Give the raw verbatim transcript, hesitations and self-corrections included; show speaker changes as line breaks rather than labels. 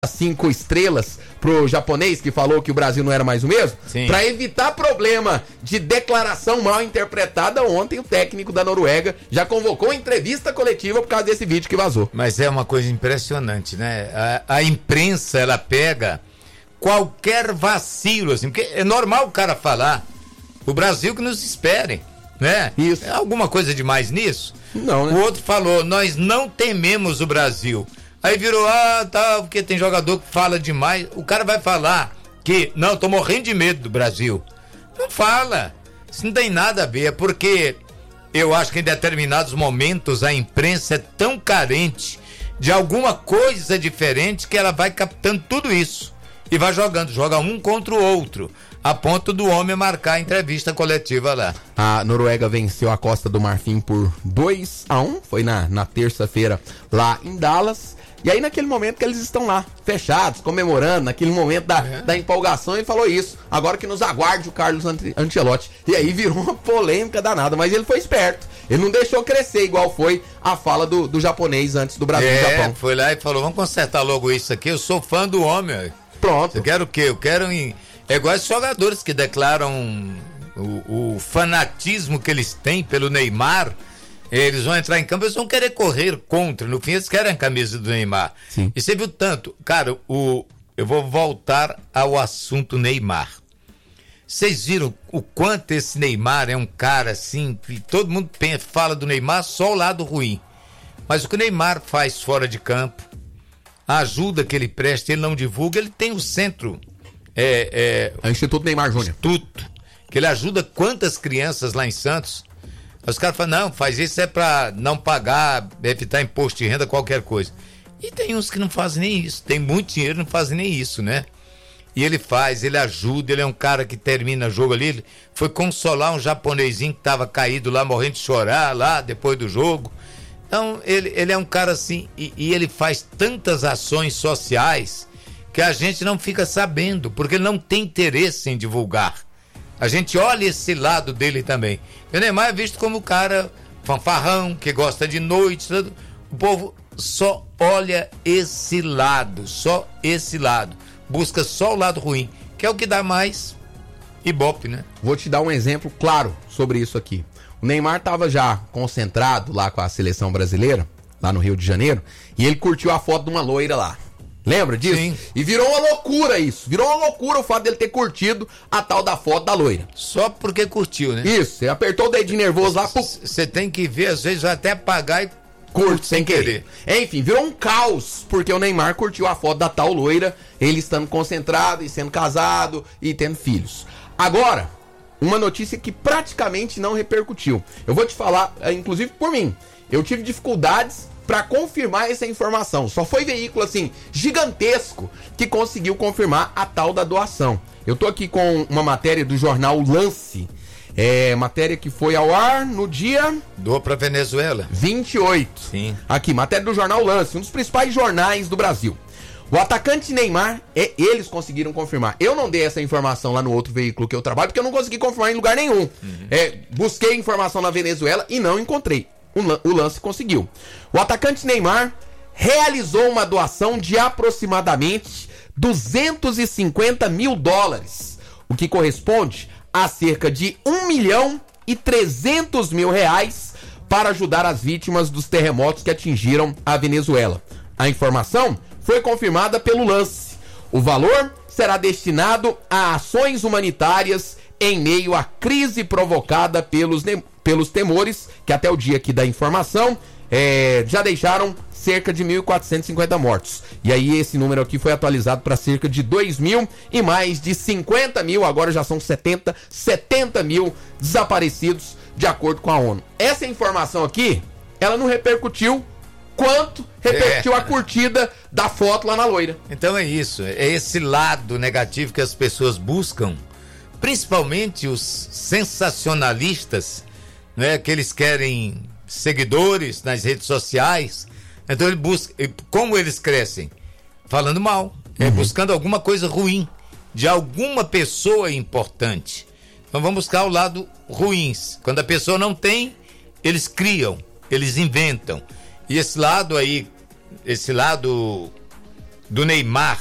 cinco estrelas pro japonês que falou que o Brasil não era mais o mesmo, para evitar problema de declaração mal interpretada. Ontem o técnico da Noruega já convocou uma entrevista coletiva por causa desse vídeo que vazou.
Mas é uma coisa impressionante, né? A, a imprensa, ela pega qualquer vacilo, assim, porque é normal o cara falar, o Brasil que nos espere, né?
Isso.
É alguma coisa demais nisso?
Não, né?
O outro falou, nós não tememos o Brasil. Aí virou, ah, tá, porque tem jogador que fala demais. O cara vai falar que, não, tô morrendo de medo do Brasil. Não fala. Isso não tem nada a ver, é porque eu acho que em determinados momentos a imprensa é tão carente de alguma coisa diferente que ela vai captando tudo isso. E vai jogando, joga um contra o outro, a ponto do homem marcar a entrevista coletiva lá.
A Noruega venceu a Costa do Marfim por dois a um, foi na, na terça-feira lá em Dallas. E aí naquele momento que eles estão lá, fechados, comemorando, naquele momento da, é. da empolgação, ele falou isso, agora que nos aguarde o Carlos Ancelotti. E aí virou uma polêmica danada, mas ele foi esperto, ele não deixou crescer igual foi a fala do, do japonês antes do Brasil
é,
e Japão.
Foi lá e falou, vamos consertar logo isso aqui, eu sou fã do homem.
Pronto.
Eu quero o quê? Eu quero... Em... É igual os jogadores que declaram o, o fanatismo que eles têm pelo Neymar. Eles vão entrar em campo, eles vão querer correr contra. No fim, eles querem a camisa do Neymar.
Sim.
E você viu tanto. Cara, o, eu vou voltar ao assunto Neymar. Vocês viram o quanto esse Neymar é um cara assim, que todo mundo pensa, fala do Neymar só o lado ruim. Mas o que o Neymar faz fora de campo, a ajuda que ele presta, ele não divulga, ele tem o centro. É,
é, é o Instituto Neymar Júnior.
Instituto, que ele ajuda quantas crianças lá em Santos. Os caras falam, não, faz isso é pra não pagar, evitar imposto de renda, qualquer coisa. E tem uns que não fazem nem isso, tem muito dinheiro e não fazem nem isso, né? E ele faz, ele ajuda, ele é um cara que termina o jogo ali, ele foi consolar um japonesinho que tava caído lá, morrendo de chorar lá, depois do jogo. Então, ele, ele é um cara assim, e, e ele faz tantas ações sociais que a gente não fica sabendo, porque ele não tem interesse em divulgar. A gente olha esse lado dele também. O Neymar é visto como o cara fanfarrão, que gosta de noite. Tudo. O povo só olha esse lado, só esse lado. Busca só o lado ruim, que é o que dá mais ibope, né?
Vou te dar um exemplo claro sobre isso aqui. O Neymar estava já concentrado lá com a seleção brasileira, lá no Rio de Janeiro, e ele curtiu a foto de uma loira lá. Lembra disso?
Sim.
E virou uma loucura isso. Virou uma loucura o fato dele ter curtido a tal da foto da loira.
Só porque curtiu, né?
Isso, você apertou o dedinho nervoso lá.
Você tem que ver, às vezes vai até apagar e
curte sem querer. querer. Enfim, virou um caos, porque o Neymar curtiu a foto da tal loira, ele estando concentrado e sendo casado e tendo filhos. Agora, uma notícia que praticamente não repercutiu. Eu vou te falar, inclusive por mim, eu tive dificuldades para confirmar essa informação. Só foi veículo assim gigantesco que conseguiu confirmar a tal da doação. Eu tô aqui com uma matéria do jornal Lance, é, matéria que foi ao ar no dia...
Doou pra Venezuela.
vinte e oito.
Sim.
Aqui, matéria do jornal Lance, um dos principais jornais do Brasil. O atacante Neymar, é, eles conseguiram confirmar. Eu não dei essa informação lá no outro veículo que eu trabalho, porque eu não consegui confirmar em lugar nenhum. Uhum. É, busquei informação na Venezuela e não encontrei. O Lance conseguiu. O atacante Neymar realizou uma doação de aproximadamente duzentos e cinquenta mil dólares, o que corresponde a cerca de um milhão e trezentos mil reais para ajudar as vítimas dos terremotos que atingiram a Venezuela. A informação foi confirmada pelo Lance. O valor será destinado a ações humanitárias em meio à crise provocada pelos pelos temores, que até o dia aqui da informação, é, já deixaram cerca de mil quatrocentos e cinquenta mortos. E aí esse número aqui foi atualizado para cerca de dois mil e mais de cinquenta mil, agora já são setenta, setenta mil desaparecidos, de acordo com a ONU. Essa informação aqui, ela não repercutiu quanto repercutiu é. a curtida da foto lá na loira.
Então é isso, é esse lado negativo que as pessoas buscam, principalmente os sensacionalistas, né, que eles querem seguidores nas redes sociais. Então ele busca, como eles crescem? Falando mal, uhum. é, buscando alguma coisa ruim de alguma pessoa importante. Então vamos buscar o lado ruim. Quando a pessoa não tem, eles criam, eles inventam. E esse lado aí, esse lado do Neymar